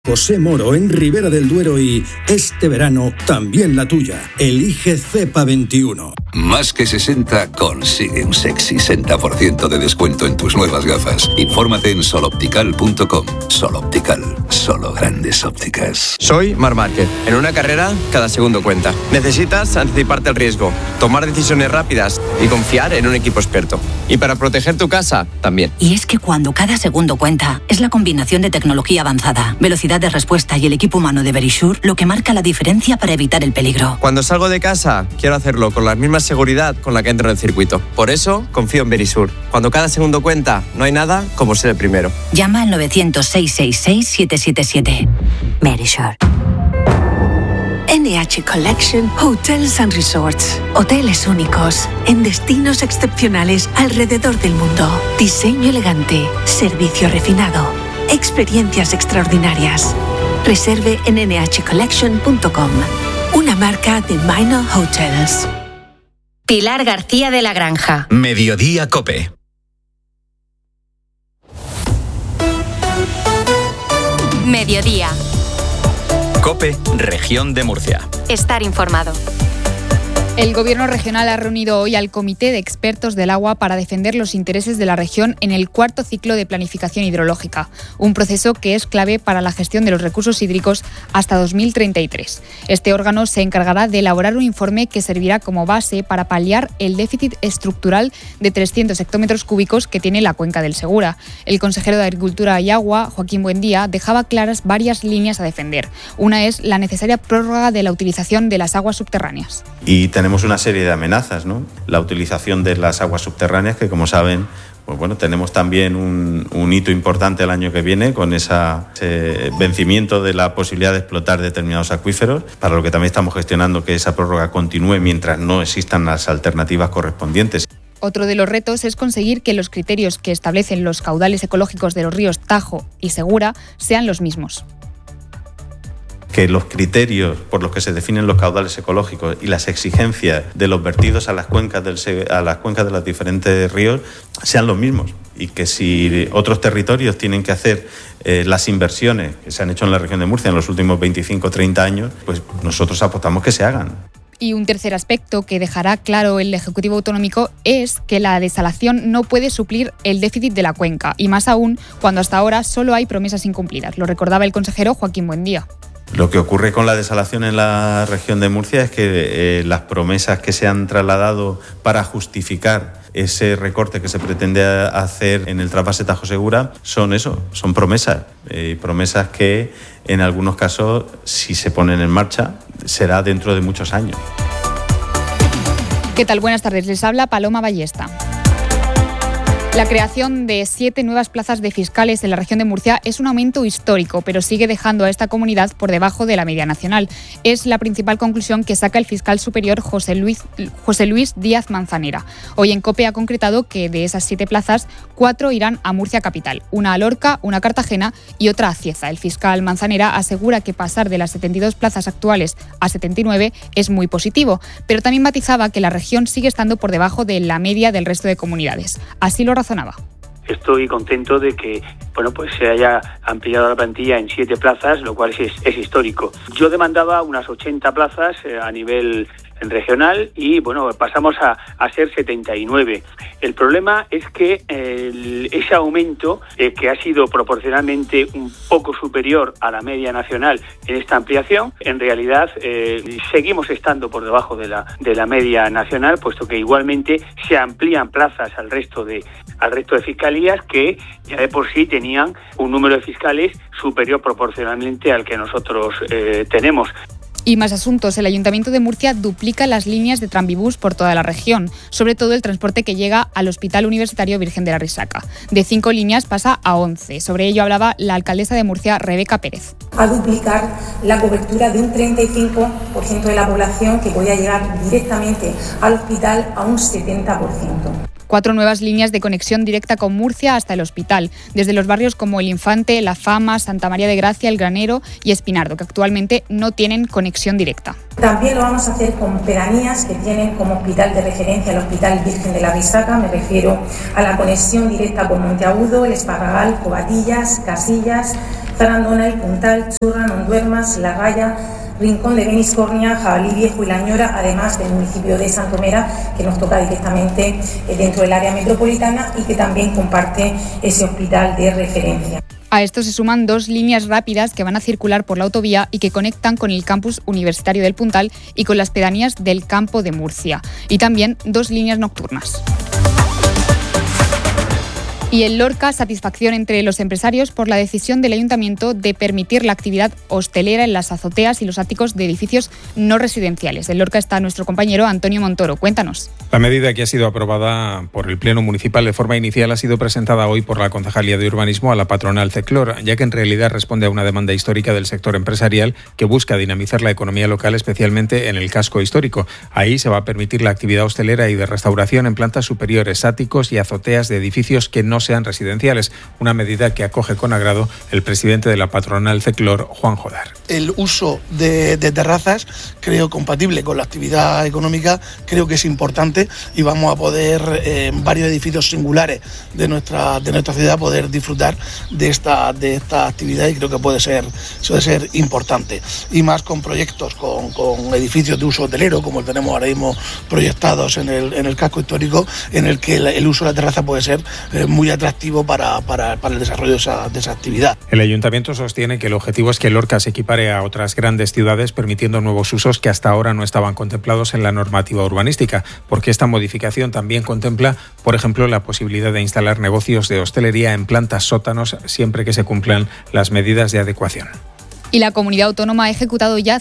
José Moro en Ribera del Duero y este verano también la tuya. Elige Cepa 21. Más que 60 consigue un sexy 60% de descuento en tus nuevas gafas. Infórmate en soloptical.com. Soloptical, solo grandes ópticas. Soy Marc Márquez. En una carrera, cada segundo cuenta. Necesitas anticiparte al riesgo, tomar decisiones rápidas y confiar en un equipo experto. Y para proteger tu casa, también. Y es que cuando cada segundo cuenta, es la combinación de tecnología avanzada, velocidad de respuesta y el equipo humano de Verisure lo que marca la diferencia para evitar el peligro. Cuando salgo de casa, quiero hacerlo con la misma seguridad con la que entro en el circuito. Por eso, confío en Verisure. Cuando cada segundo cuenta, no hay nada como ser el primero. Llama al 900-666-777. Verisure. NH Collection Hotels and Resorts. Hoteles únicos, en destinos excepcionales alrededor del mundo. Diseño elegante, servicio refinado, experiencias extraordinarias. Reserve en nhcollection.com. Una marca de Minor Hotels. Pilar García de la Granja. Mediodía COPE. Mediodía. COPE, Región de Murcia. Estar informado. El Gobierno regional ha reunido hoy al Comité de Expertos del Agua para defender los intereses de la región en el cuarto ciclo de planificación hidrológica, un proceso que es clave para la gestión de los recursos hídricos hasta 2033. Este órgano se encargará de elaborar un informe que servirá como base para paliar el déficit estructural de 300 hectómetros cúbicos que tiene la cuenca del Segura. El consejero de Agricultura y Agua, Joaquín Buendía, dejaba claras varias líneas a defender. Una es la necesaria prórroga de la utilización de las aguas subterráneas. Y tenemos una serie de amenazas, ¿no? La utilización de las aguas subterráneas, que como saben, pues bueno, tenemos también un hito importante el año que viene con ese vencimiento de la posibilidad de explotar determinados acuíferos, para lo que también estamos gestionando que esa prórroga continúe mientras no existan las alternativas correspondientes. Otro de los retos es conseguir que los criterios que establecen los caudales ecológicos de los ríos Tajo y Segura sean los mismos. Que los criterios por los que se definen los caudales ecológicos y las exigencias de los vertidos a las cuencas de los diferentes ríos sean los mismos, y que si otros territorios tienen que hacer las inversiones que se han hecho en la región de Murcia en los últimos 25 o 30 años, pues nosotros apostamos que se hagan. Y un tercer aspecto que dejará claro el Ejecutivo Autonómico es que la desalación no puede suplir el déficit de la cuenca, y más aún cuando hasta ahora solo hay promesas incumplidas. Lo recordaba el consejero Joaquín Buendía. Lo que ocurre con la desalación en la región de Murcia es que las promesas que se han trasladado para justificar ese recorte que se pretende hacer en el trasvase Tajo Segura son promesas, promesas que en algunos casos, si se ponen en marcha, será dentro de muchos años. ¿Qué tal? Buenas tardes, les habla Paloma Ballesta. La creación de 7 nuevas plazas de fiscales en la región de Murcia es un aumento histórico, pero sigue dejando a esta comunidad por debajo de la media nacional. Es la principal conclusión que saca el fiscal superior José Luis Díaz Manzanera. Hoy en COPE ha concretado que de esas 7 plazas, 4 irán a Murcia capital, una a Lorca, una a Cartagena y otra a Cieza. El fiscal Manzanera asegura que pasar de las 72 plazas actuales a 79 es muy positivo, pero también matizaba que la región sigue estando por debajo de la media del resto de comunidades. Así lo razonaba. Estoy contento de que se haya ampliado la plantilla en 7 plazas, lo cual es histórico. Yo demandaba unas 80 plazas a nivel regional y pasamos a ser 79. El problema es que ese aumento, que ha sido proporcionalmente un poco superior a la media nacional en esta ampliación, en realidad seguimos estando por debajo de la media nacional, puesto que igualmente se amplían plazas al resto de fiscalías que ya de por sí tenían un número de fiscales superior proporcionalmente al que nosotros tenemos. Y más asuntos. El Ayuntamiento de Murcia duplica las líneas de tranvibús por toda la región, sobre todo el transporte que llega al Hospital Universitario Virgen de la Risaca. De 5 líneas pasa a 11. Sobre ello hablaba la alcaldesa de Murcia, Rebeca Pérez. A duplicar la cobertura de un 35% de la población que podía llegar directamente al hospital a un 70%. 4 nuevas líneas de conexión directa con Murcia hasta el hospital, desde los barrios como El Infante, La Fama, Santa María de Gracia, El Granero y Espinardo, que actualmente no tienen conexión directa. También lo vamos a hacer con pedanías que tienen como hospital de referencia el Hospital Virgen de la Risaca. Me refiero a la conexión directa con Monteagudo, El Esparragal, Covatillas, Casillas, Zarandona, El Puntal, Churra, Nonduermas, La Raya, Rincón de Beniscornia, Jabalí Viejo y La Ñora, además del municipio de Santomera, que nos toca directamente dentro del área metropolitana y que también comparte ese hospital de referencia. A esto se suman 2 líneas rápidas que van a circular por la autovía y que conectan con el campus universitario del Puntal y con las pedanías del Campo de Murcia. Y también 2 líneas nocturnas. Y en Lorca, satisfacción entre los empresarios por la decisión del Ayuntamiento de permitir la actividad hostelera en las azoteas y los áticos de edificios no residenciales. En Lorca está nuestro compañero Antonio Montoro. Cuéntanos. La medida, que ha sido aprobada por el Pleno Municipal de forma inicial, ha sido presentada hoy por la Concejalía de Urbanismo a la patronal CECLOR, ya que en realidad responde a una demanda histórica del sector empresarial que busca dinamizar la economía local, especialmente en el casco histórico. Ahí se va a permitir la actividad hostelera y de restauración en plantas superiores, áticos y azoteas de edificios que no sean residenciales, una medida que acoge con agrado el presidente de la patronal CECLOR, Juan Jodar. El uso de terrazas, creo compatible con la actividad económica, creo que es importante y vamos a poder en varios edificios singulares de nuestra ciudad poder disfrutar de esta actividad, y creo que puede ser importante, y más con proyectos con edificios de uso hotelero como tenemos ahora mismo proyectados en el casco histórico, en el que el uso de la terraza puede ser muy atractivo para el desarrollo de esa actividad. El Ayuntamiento sostiene que el objetivo es que Lorca se equipare a otras grandes ciudades, permitiendo nuevos usos que hasta ahora no estaban contemplados en la normativa urbanística, porque esta modificación también contempla, por ejemplo, la posibilidad de instalar negocios de hostelería en plantas sótanos siempre que se cumplan las medidas de adecuación. Y la comunidad autónoma ha ejecutado ya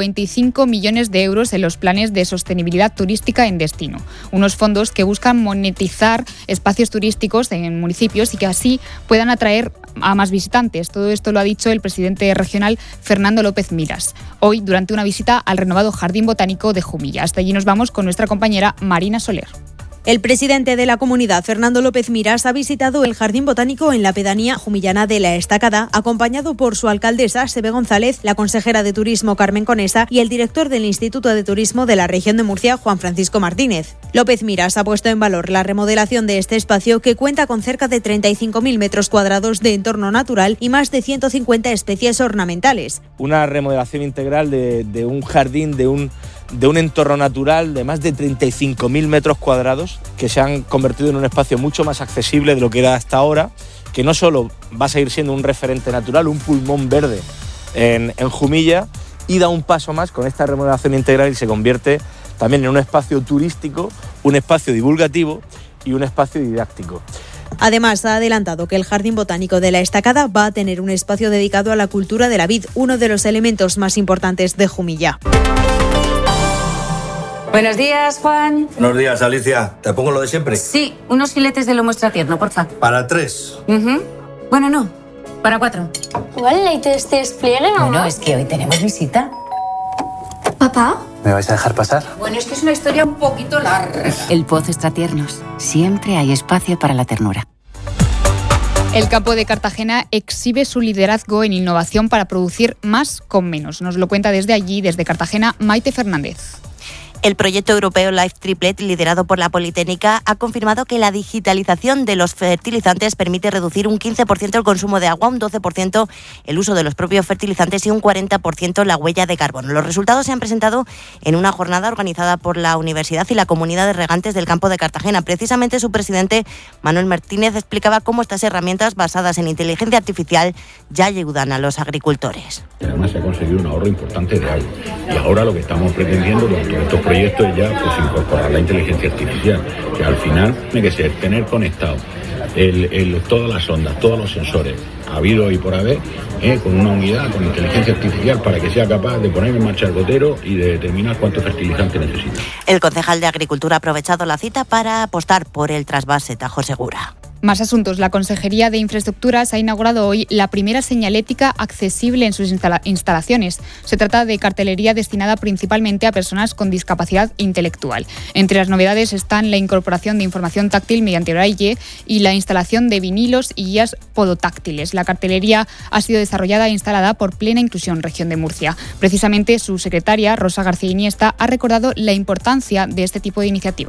55 millones de euros en los planes de sostenibilidad turística en destino. Unos fondos que buscan monetizar espacios turísticos en municipios y que así puedan atraer a más visitantes. Todo esto lo ha dicho el presidente regional Fernando López Miras, hoy durante una visita al renovado Jardín Botánico de Jumilla. Hasta allí nos vamos con nuestra compañera Marina Soler. El presidente de la comunidad, Fernando López Miras, ha visitado el Jardín Botánico en la pedanía jumillana de La Estacada, acompañado por su alcaldesa, Sebe González, la consejera de Turismo, Carmen Conesa, y el director del Instituto de Turismo de la región de Murcia, Juan Francisco Martínez. López Miras ha puesto en valor la remodelación de este espacio, que cuenta con cerca de 35.000 metros cuadrados de entorno natural y más de 150 especies ornamentales. Una remodelación integral de un jardín, de un entorno natural de más de 35.000 metros cuadrados que se han convertido en un espacio mucho más accesible de lo que era hasta ahora, que no solo va a seguir siendo un referente natural, un pulmón verde en Jumilla, y da un paso más con esta remodelación integral y se convierte también en un espacio turístico, un espacio divulgativo y un espacio didáctico. Además, ha adelantado que el Jardín Botánico de La Estacada va a tener un espacio dedicado a la cultura de la vid, uno de los elementos más importantes de Jumilla. Buenos días, Juan. Buenos días, Alicia. ¿Te pongo lo de siempre? Sí, unos filetes de lomo extratierno, porfa. Para 3. Bueno, no, para 4. ¿Cuál leite este despliegue, mamá? Bueno, es que hoy tenemos visita. ¿Papá? ¿Me vais a dejar pasar? Bueno, es que es una historia un poquito larga. El Pozo Extratiernos. Siempre hay espacio para la ternura. El campo de Cartagena exhibe su liderazgo en innovación para producir más con menos. Nos lo cuenta desde allí, desde Cartagena, Maite Fernández. El proyecto europeo Life Triplet, liderado por la Politécnica, ha confirmado que la digitalización de los fertilizantes permite reducir un 15% el consumo de agua, un 12% el uso de los propios fertilizantes y un 40% la huella de carbono. Los resultados se han presentado en una jornada organizada por la Universidad y la Comunidad de Regantes del Campo de Cartagena. Precisamente su presidente, Manuel Martínez, explicaba cómo estas herramientas basadas en inteligencia artificial ya ayudan a los agricultores. Además se ha conseguido un ahorro importante de agua y ahora lo que estamos pretendiendo con todos estos proyectos es ya incorporar la inteligencia artificial, que al final tiene que ser tener conectado todas las ondas, todos los sensores habido y por haber, con una unidad con inteligencia artificial para que sea capaz de poner en marcha el gotero y de determinar cuánto fertilizante necesita. El concejal de Agricultura ha aprovechado la cita para apostar por el trasvase Tajo Segura. Más asuntos. La Consejería de Infraestructuras ha inaugurado hoy la primera señalética accesible en sus instalaciones. Se trata de cartelería destinada principalmente a personas con discapacidad intelectual. Entre las novedades están la incorporación de información táctil mediante braille y la instalación de vinilos y guías podotáctiles. La cartelería ha sido desarrollada e instalada por Plena Inclusión, Región de Murcia. Precisamente su secretaria, Rosa García Iniesta, ha recordado la importancia de este tipo de iniciativas.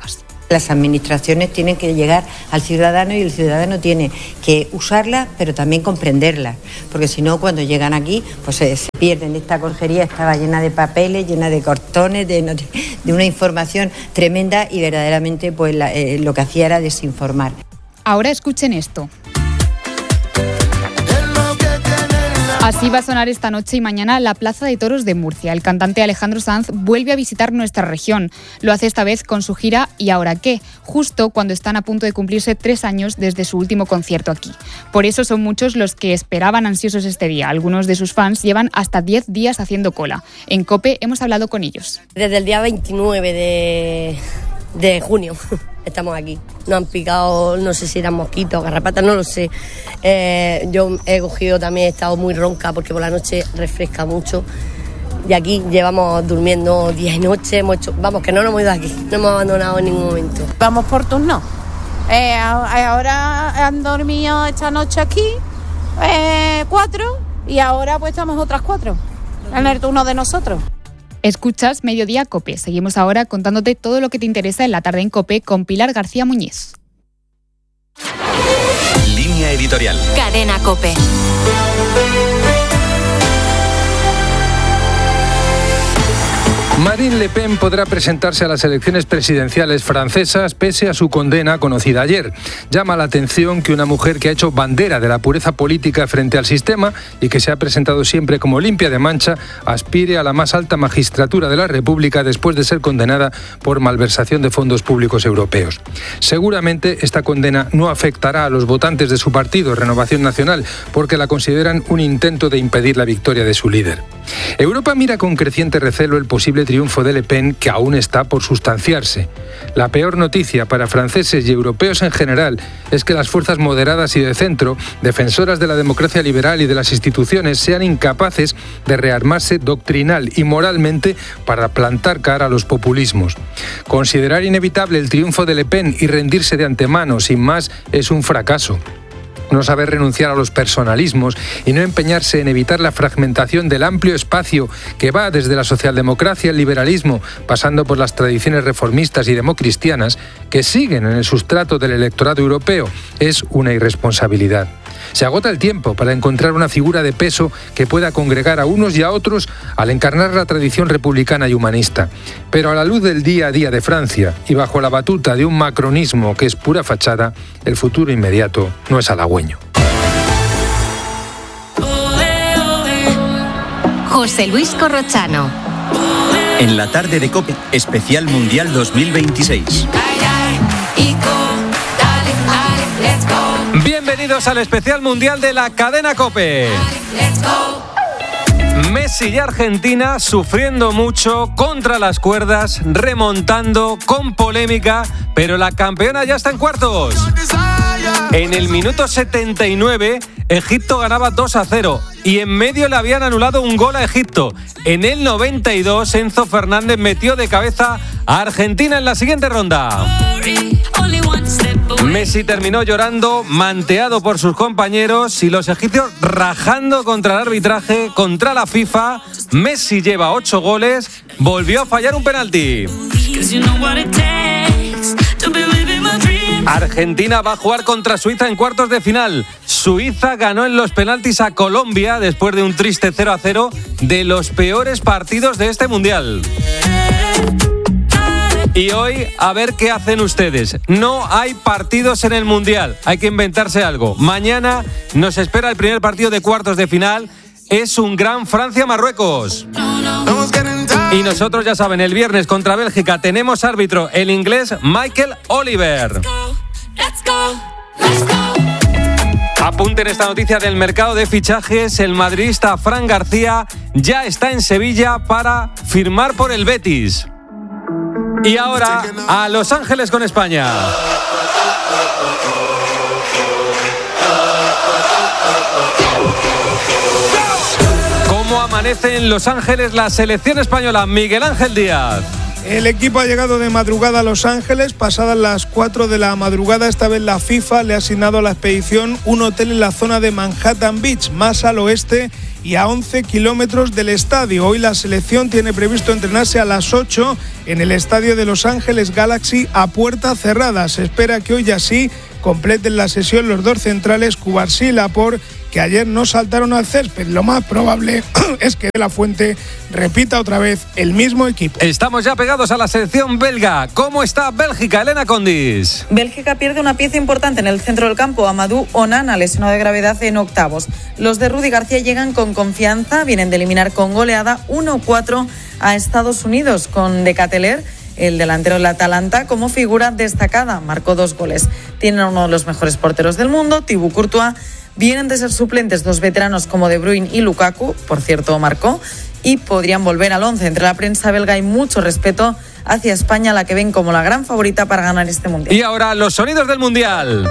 Las administraciones tienen que llegar al ciudadano y el ciudadano tiene que usarlas, pero también comprenderlas, porque si no, cuando llegan aquí, pues se pierden. Esta conjería estaba llena de papeles, llena de cartones, de una información tremenda y verdaderamente pues lo que hacía era desinformar. Ahora escuchen esto. Así va a sonar esta noche y mañana la Plaza de Toros de Murcia. El cantante Alejandro Sanz vuelve a visitar nuestra región. Lo hace esta vez con su gira ¿Y ahora qué?, justo cuando están a punto de cumplirse 3 años desde su último concierto aquí. Por eso son muchos los que esperaban ansiosos este día. Algunos de sus fans llevan hasta 10 días haciendo cola. En COPE hemos hablado con ellos. Desde el día 29 de junio estamos aquí. Nos han picado, no sé si eran mosquitos, garrapatas, no lo sé. Yo he cogido también, he estado muy ronca porque por la noche refresca mucho. Y aquí llevamos durmiendo día y noche, vamos, que no nos hemos ido aquí, no hemos abandonado en ningún momento. Vamos por turno. Ahora han dormido esta noche aquí 4 y ahora pues estamos otras 4 en el turno de nosotros. Escuchas Mediodía COPE. Seguimos ahora contándote todo lo que te interesa en la tarde en COPE con Pilar García Muñiz. Línea editorial. Cadena COPE. Marine Le Pen podrá presentarse a las elecciones presidenciales francesas pese a su condena conocida ayer. Llama la atención que una mujer que ha hecho bandera de la pureza política frente al sistema y que se ha presentado siempre como limpia de mancha, aspire a la más alta magistratura de la República después de ser condenada por malversación de fondos públicos europeos. Seguramente esta condena no afectará a los votantes de su partido, Renovación Nacional, porque la consideran un intento de impedir la victoria de su líder. Europa mira con creciente recelo el posible triunfo de Le Pen, que aún está por sustanciarse. La peor noticia para franceses y europeos en general es que las fuerzas moderadas y de centro, defensoras de la democracia liberal y de las instituciones, sean incapaces de rearmarse doctrinal y moralmente para plantar cara a los populismos. Considerar inevitable el triunfo de Le Pen y rendirse de antemano sin más es un fracaso. No saber renunciar a los personalismos y no empeñarse en evitar la fragmentación del amplio espacio que va desde la socialdemocracia al liberalismo, pasando por las tradiciones reformistas y democristianas, que siguen en el sustrato del electorado europeo, es una irresponsabilidad. Se agota el tiempo para encontrar una figura de peso que pueda congregar a unos y a otros al encarnar la tradición republicana y humanista. Pero a la luz del día a día de Francia y bajo la batuta de un macronismo que es pura fachada, el futuro inmediato no es halagüeño. José Luis Corrochano. En la tarde de COPE, especial Mundial 2026. Bienvenidos al especial mundial de la cadena COPE. Messi y Argentina sufriendo mucho contra las cuerdas, remontando con polémica, pero la campeona ya está en cuartos. En el minuto 79, Egipto ganaba 2-0 y en medio le habían anulado un gol a Egipto. En el 92, Enzo Fernández metió de cabeza a Argentina en la siguiente ronda. Messi terminó llorando, manteado por sus compañeros, y los egipcios rajando contra el arbitraje, contra la FIFA. Messi lleva 8 goles, volvió a fallar un penalti. Argentina va a jugar contra Suiza en cuartos de final. Suiza ganó en los penaltis a Colombia después de un triste 0-0, de los peores partidos de este mundial. Y hoy, a ver qué hacen ustedes. No hay partidos en el Mundial, hay que inventarse algo. Mañana nos espera el primer partido de cuartos de final. Es un gran Francia-Marruecos. Y nosotros, ya saben, el viernes contra Bélgica tenemos árbitro, el inglés Michael Oliver. Apunten esta noticia del mercado de fichajes. El madridista Fran García ya está en Sevilla para firmar por el Betis. Y ahora, a Los Ángeles con España. ¿Cómo amanece en Los Ángeles la selección española? Miguel Ángel Díaz. El equipo ha llegado de madrugada a Los Ángeles, pasadas las 4 de la madrugada. Esta vez la FIFA le ha asignado a la expedición un hotel en la zona de Manhattan Beach, más al oeste, y a 11 kilómetros del estadio. Hoy la selección tiene previsto entrenarse a las 8 en el estadio de Los Ángeles Galaxy a puerta cerrada. Se espera que hoy ya sí completen la sesión los dos centrales, Cubarsí y Laporte, que ayer no saltaron al césped. Lo más probable es que De la Fuente repita otra vez el mismo equipo. Estamos ya pegados a la selección belga. ¿Cómo está Bélgica, Elena Condis? Bélgica pierde una pieza importante en el centro del campo, Amadou Onana, lesionado de gravedad en octavos. Los de Rudy García llegan con confianza, vienen de eliminar con goleada 1-4 a Estados Unidos, con De Ketelaere, el delantero del Atalanta, como figura destacada. Marcó 2 goles. Tienen a uno de los mejores porteros del mundo, Thibaut Courtois. Vienen de ser suplentes 2 veteranos como De Bruyne y Lukaku, por cierto marcó, y podrían volver al 11. Entre la prensa belga hay mucho respeto hacia España, la que ven como la gran favorita para ganar este Mundial. Y ahora los sonidos del Mundial.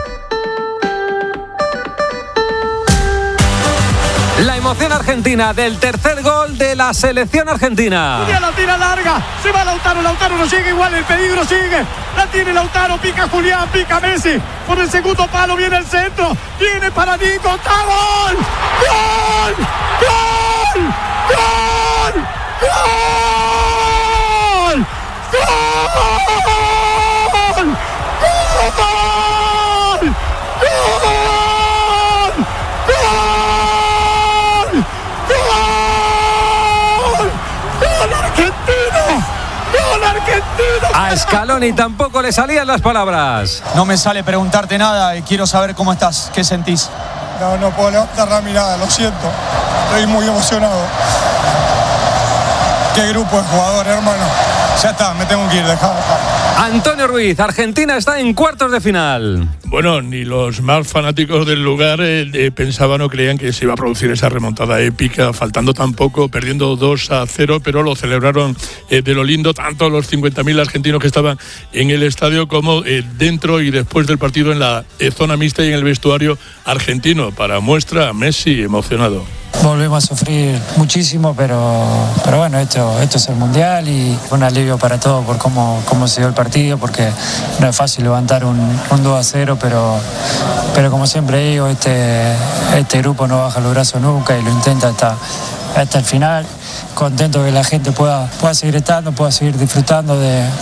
La emoción argentina del tercer gol de la selección argentina. Julián la tira larga, se va Lautaro no sigue igual, el peligro sigue. La tiene Lautaro, pica Julián, pica Messi. Por el segundo palo viene el centro, viene para Nico, ¡está gol! ¡Gol! ¡Gol! ¡Gol! ¡Gol! ¡Gol! ¡Gol! A Scaloni tampoco le salían las palabras. No me sale preguntarte nada y quiero saber cómo estás, qué sentís. No puedo levantar la mirada, lo siento. Estoy muy emocionado. Qué grupo de jugadores, hermano. Ya está, me tengo que ir, dejá. Antonio Ruiz, Argentina está en cuartos de final. Bueno, ni los más fanáticos del lugar pensaban o creían que se iba a producir esa remontada épica, faltando tan poco, perdiendo 2-0, pero lo celebraron de lo lindo, tanto los 50.000 argentinos que estaban en el estadio como dentro y después del partido en la zona mixta y en el vestuario argentino. Para muestra, Messi emocionado. Volvemos a sufrir muchísimo, pero bueno, esto es el Mundial y fue un alivio para todos por cómo se dio el partido, porque no es fácil levantar un 2-0, pero como siempre digo, este grupo no baja los brazos nunca y lo intenta hasta el final. Contento que la gente pueda seguir estando, pueda seguir disfrutando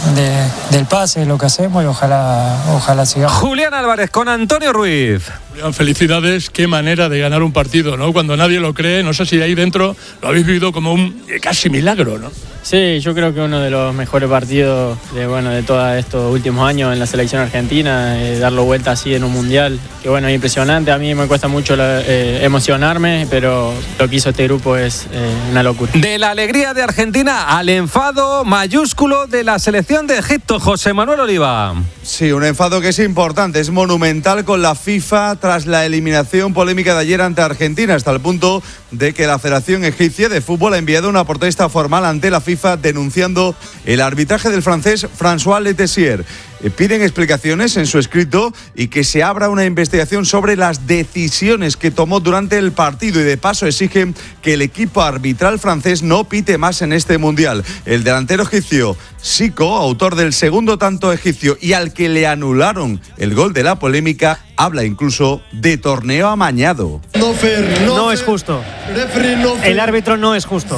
del pase, de lo que hacemos y ojalá sigamos. Julián Álvarez con Antonio Ruiz. Julián, felicidades, qué manera de ganar un partido, ¿no? Cuando nadie lo cree, no sé si ahí dentro lo habéis vivido como un casi milagro, ¿no? Sí, yo creo que uno de los mejores partidos de todos estos últimos años en la selección argentina, darlo vuelta así en un mundial, que bueno, es impresionante. A mí me cuesta mucho emocionarme, pero lo que hizo este grupo es una locura. De la alegría de Argentina al enfado mayúsculo de la selección de Egipto, José Manuel Oliva. Sí, un enfado que es importante, es monumental con la FIFA tras la eliminación polémica de ayer ante Argentina, hasta el punto de que la Federación Egipcia de Fútbol ha enviado una protesta formal ante la FIFA denunciando el arbitraje del francés François Letessier. Piden explicaciones en su escrito y que se abra una investigación sobre las decisiones que tomó durante el partido y de paso exigen que el equipo arbitral francés no pite más en este mundial. El delantero egipcio Zico, autor del segundo tanto egipcio y al que le anularon el gol de la polémica, habla incluso de torneo amañado. No es justo. El árbitro no es justo.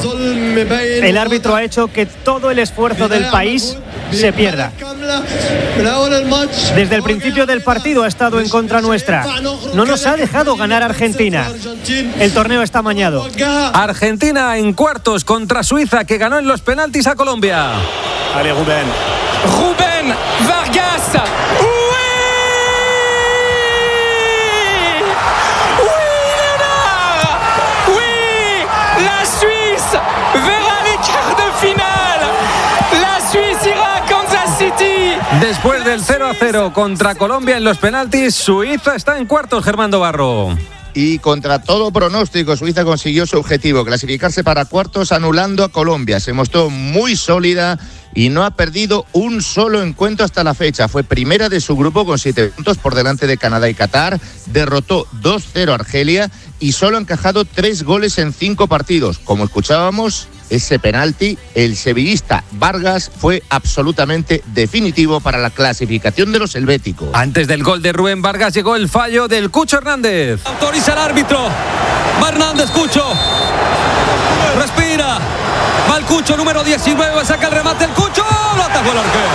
El árbitro ha hecho que todo el esfuerzo del país se pierda. Desde el principio del partido ha estado en contra nuestra. No nos ha dejado ganar Argentina. El torneo está amañado. Argentina en cuartos contra Suiza, que ganó en los penaltis a Colombia. Allez, Rubén Vargas. Después del 0-0 contra Colombia en los penaltis, Suiza está en cuartos, Germán Barro. Y contra todo pronóstico, Suiza consiguió su objetivo, clasificarse para cuartos anulando a Colombia. Se mostró muy sólida y no ha perdido un solo encuentro hasta la fecha. Fue primera de su grupo con 7 puntos por delante de Canadá y Qatar. Derrotó 2-0 a Argelia y solo ha encajado 3 goles en 5 partidos. Como escuchábamos, ese penalti, el sevillista Vargas fue absolutamente definitivo para la clasificación de los helvéticos. Antes del gol de Rubén Vargas llegó el fallo del Cucho Hernández. Autoriza el árbitro. Va Hernández, Cucho. Respira. Va el Cucho, número 19. Saca el remate el Cucho. Lo atajó el arquero.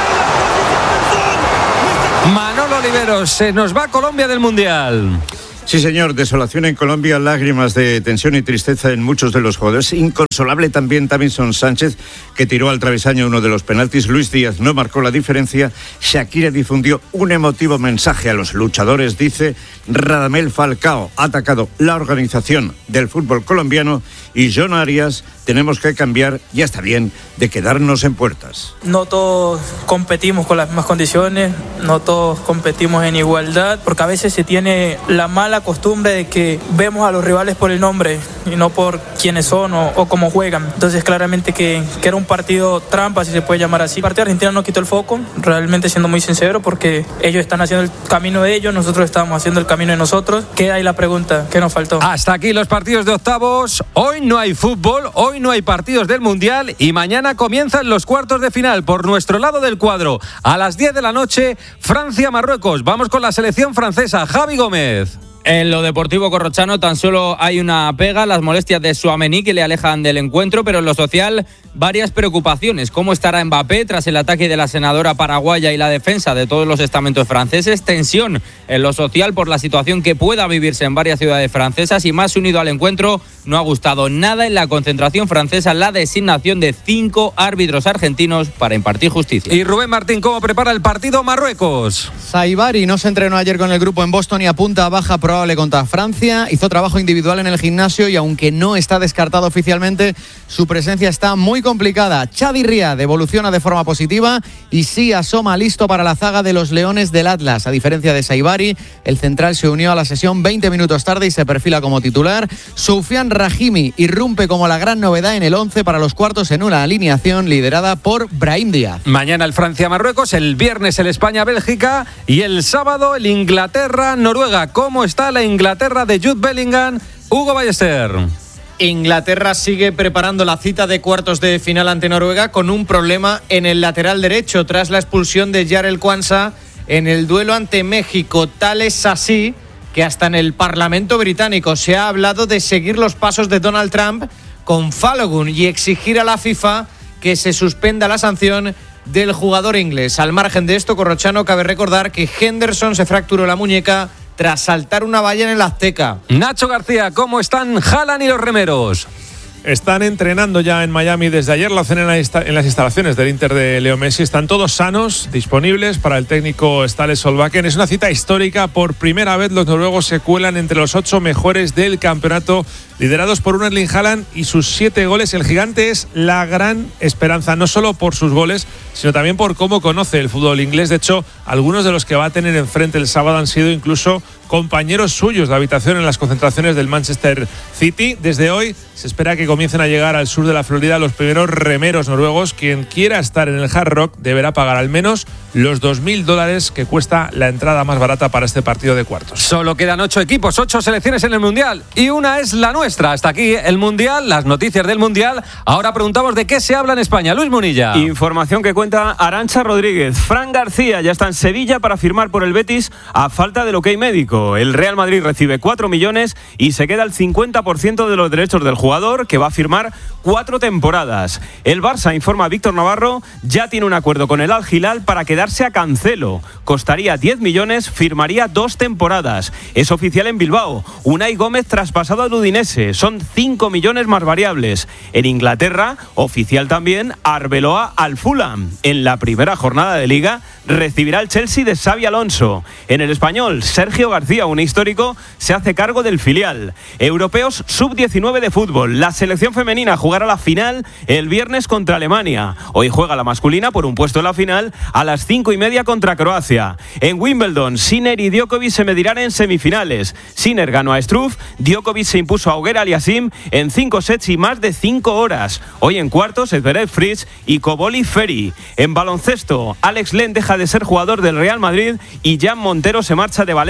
Manolo Oliveros, se nos va Colombia del Mundial. Sí, señor, desolación en Colombia, lágrimas de tensión y tristeza en muchos de los jugadores. Inconsolable también Davinson Sánchez, que tiró al travesaño uno de los penaltis. Luis Díaz no marcó la diferencia. Shakira difundió un emotivo mensaje a los luchadores. Dice: Radamel Falcao ha atacado la organización del fútbol colombiano y John Arias, tenemos que cambiar, ya está bien, de quedarnos en puertas. No todos competimos con las mismas condiciones, no todos competimos en igualdad, porque a veces se tiene la mala costumbre de que vemos a los rivales por el nombre y no por quiénes son o cómo juegan. Entonces claramente que era un partido trampa, si se puede llamar así. El partido argentino no quitó el foco, realmente siendo muy sincero, porque ellos están haciendo el camino de ellos, nosotros estamos haciendo el camino de nosotros. Queda ahí la pregunta, ¿qué nos faltó? Hasta aquí los partidos de octavos. Hoy no hay fútbol, hoy no hay partidos del Mundial y mañana comienzan los cuartos de final por nuestro lado del cuadro. A las 10 de la noche, Francia-Marruecos. Vamos con la selección francesa. Javi Gómez. En lo deportivo corrochano tan solo hay una pega, las molestias de Tchouaméni que le alejan del encuentro, pero en lo social varias preocupaciones. ¿Cómo estará Mbappé tras el ataque de la senadora paraguaya y la defensa de todos los estamentos franceses? Tensión en lo social por la situación que pueda vivirse en varias ciudades francesas y más unido al encuentro, no ha gustado nada en la concentración francesa la designación de 5 árbitros argentinos para impartir justicia. Y Rubén Martín, ¿cómo prepara el partido Marruecos? Saibari no se entrenó ayer con el grupo en Boston y apunta a baja probable contra Francia. Hizo trabajo individual en el gimnasio y aunque no está descartado oficialmente, su presencia está muy complicada. Chadi Riad evoluciona de forma positiva y sí asoma listo para la zaga de los Leones del Atlas. A diferencia de Saibari, el central se unió a la sesión 20 minutos tarde y se perfila como titular. Soufiane Rahimi irrumpe como la gran novedad en el 11 para los cuartos en una alineación liderada por Brahim Díaz. Mañana el Francia-Marruecos, el viernes el España-Bélgica y el sábado el Inglaterra-Noruega. ¿Cómo está la Inglaterra de Jude Bellingham? Hugo Ballester. Inglaterra sigue preparando la cita de cuartos de final ante Noruega con un problema en el lateral derecho tras la expulsión de Jarell Quansah en el duelo ante México. Tal es así que hasta en el Parlamento británico se ha hablado de seguir los pasos de Donald Trump con Fallogun y exigir a la FIFA que se suspenda la sanción del jugador inglés. Al margen de esto, corrochano, cabe recordar que Henderson se fracturó la muñeca tras saltar una valla en el Azteca. Nacho García, ¿cómo están Haaland y los remeros? Están entrenando ya en Miami desde ayer, lo hacen en las instalaciones del Inter de Leo Messi. Están todos sanos, disponibles para el técnico Ståle Solbakken. Es una cita histórica. Por primera vez los noruegos se cuelan entre los 8 mejores del campeonato, liderados por un Erling Haaland y sus 7 goles. El gigante es la gran esperanza, no solo por sus goles, sino también por cómo conoce el fútbol inglés. De hecho, algunos de los que va a tener enfrente el sábado han sido incluso compañeros suyos de habitación en las concentraciones del Manchester City. Desde hoy se espera que comiencen a llegar al sur de la Florida los primeros remeros noruegos. Quien quiera estar en el Hard Rock deberá pagar al menos los $2.000 que cuesta la entrada más barata para este partido de cuartos. Solo quedan 8 equipos, 8 selecciones en el Mundial y una es la nuestra. Hasta aquí el Mundial, las noticias del Mundial. Ahora preguntamos de qué se habla en España. Luis Munilla. Información que cuenta Arantxa Rodríguez. Fran García ya está en Sevilla para firmar por el Betis a falta del ok médico. El Real Madrid recibe 4 millones y se queda el 50% de los derechos del jugador, que va a firmar 4 temporadas. El Barça, informa Víctor Navarro, ya tiene un acuerdo con el Al Hilal para quedarse a Cancelo. Costaría 10 millones, firmaría 2 temporadas. Es oficial en Bilbao. Unai Gómez traspasado al Udinese. Son 5 millones más variables. En Inglaterra, oficial también, Arbeloa al Fulham. En la primera jornada de Liga recibirá el Chelsea de Xabi Alonso. En el Español, Sergio García, un histórico, se hace cargo del filial. Europeos sub-19 de fútbol. La selección femenina jugará la final el viernes contra Alemania. Hoy juega la masculina por un puesto en la final a las 5:30 contra Croacia. En Wimbledon, Sinner y Djokovic se medirán en semifinales. Sinner ganó a Struff, Djokovic se impuso a Auger Aliassime en 5 sets y más de 5 horas. Hoy en cuartos, Zverev Fritz y Koboli Ferry. En baloncesto, Alex Len deja de ser jugador del Real Madrid y Jan Montero se marcha de Valencia Olympique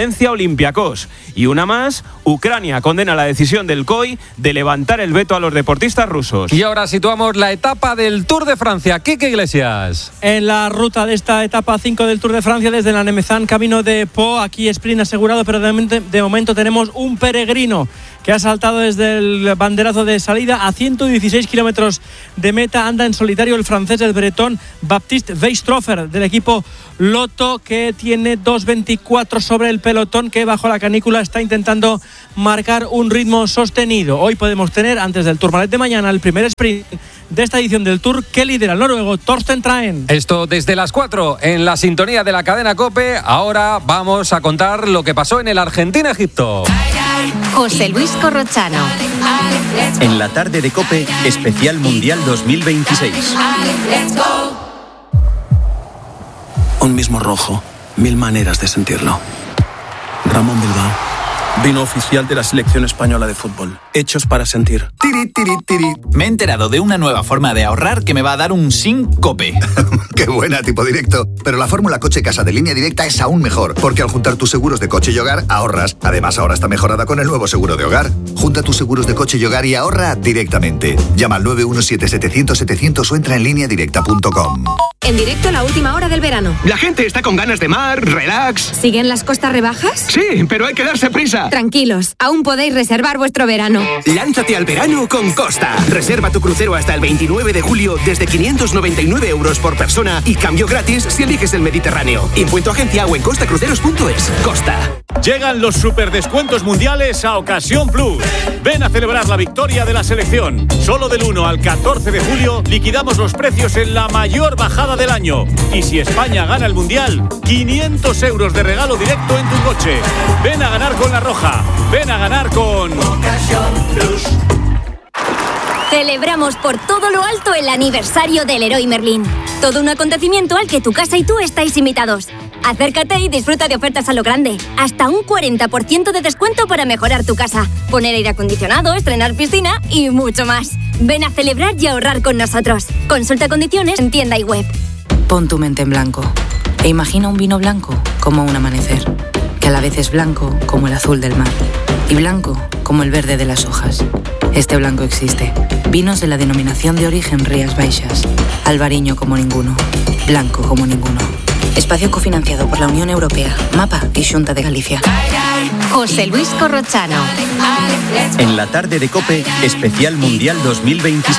Olympiacos. Y una más, Ucrania condena la decisión del COI de levantar el veto a los deportistas rusos. Y ahora situamos la etapa del Tour de Francia. Quique Iglesias. En la ruta de esta etapa 5 del Tour de Francia, desde la Nemezán, camino de Po, aquí sprint asegurado, pero de momento tenemos un peregrino que ha saltado desde el banderazo de salida a 116 kilómetros de meta. Anda en solitario el francés, el bretón Baptiste Weistrofer, del equipo Lotto, que tiene 2.24 sobre el pelotón, que bajo la canícula está intentando marcar un ritmo sostenido. Hoy podemos tener, antes del Tourmalet de mañana, el primer sprint de esta edición del Tour, que lidera el noruego Torsten Traen. Esto desde las 4 en la sintonía de la cadena COPE. Ahora vamos a contar lo que pasó en el Argentina-Egipto. José Luis Corrochano. En la tarde de COPE, especial Mundial 2026. Un mismo rojo, 1000 maneras de sentirlo. Ramón Bilbao, vino oficial de la selección española de fútbol. Hechos para sentir. Tiri, tiri, tiri. Me he enterado de una nueva forma de ahorrar que me va a dar un síncope. Qué buena, tipo directo. Pero la fórmula coche-casa de Línea Directa es aún mejor, porque al juntar tus seguros de coche y hogar, ahorras. Además, ahora está mejorada con el nuevo seguro de hogar. Junta tus seguros de coche y hogar y ahorra directamente. Llama al 917-700-700 o entra en lineadirecta.com. En directo, la última hora del verano. La gente está con ganas de mar, relax. ¿Siguen las costas rebajas? Sí, pero hay que darse prisa. Tranquilos, aún podéis reservar vuestro verano. Lánzate al verano con Costa. Reserva tu crucero hasta el 29 de julio desde 599 euros por persona y cambio gratis si eliges el Mediterráneo. Info en tu agencia o en costacruceros.es. Costa. Llegan los superdescuentos mundiales a Ocasión Plus. Ven a celebrar la victoria de la selección. Solo del 1 al 14 de julio liquidamos los precios en la mayor bajada del año. Y si España gana el Mundial, 500 euros de regalo directo en tu coche. Ven a ganar con La Roja. Ven a ganar con Ocasión Plus. Celebramos por todo lo alto el aniversario del Leroy Merlin. Todo un acontecimiento al que tu casa y tú estáis invitados. Acércate y disfruta de ofertas a lo grande. Hasta un 40% de descuento para mejorar tu casa, poner aire acondicionado, estrenar piscina y mucho más. Ven a celebrar y ahorrar con nosotros. Consulta condiciones en tienda y web. Pon tu mente en blanco e imagina un vino blanco como un amanecer, que a la vez es blanco como el azul del mar y blanco como el verde de las hojas. Este blanco existe. Vinos de la denominación de origen Rías Baixas. Albariño como ninguno. Blanco como ninguno. Espacio cofinanciado por la Unión Europea, MAPA y Xunta de Galicia. José Luis Corrochano. En la tarde de COPE, especial Mundial 2026.